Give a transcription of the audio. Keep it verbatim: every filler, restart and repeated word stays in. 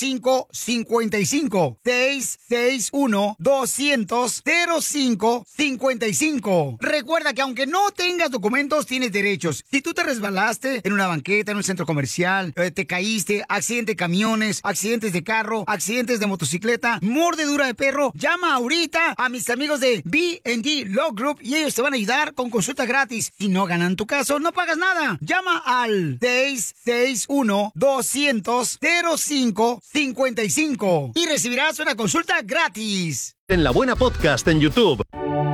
cinco cinco cinco. seis seis uno, dos cero cero, cinco cinco cinco. Recuerda que aunque no tengas documentos, tienes derechos. Si tú te resbalaste en una banqueta, en un centro comercial, eh, te caíste, accidente de camiones, accidentes de carro, accidentes de motocicleta, mordedura de perro, llama ahorita a mis amigos de B and G Law Group y ellos te van a ayudar con consulta gratis. Si no ganan tu caso, no pagas nada. Llama al seis seis uno, dos cero cero, cinco cinco cinco y recibirás una consulta gratis. En La Buena Podcast en YouTube.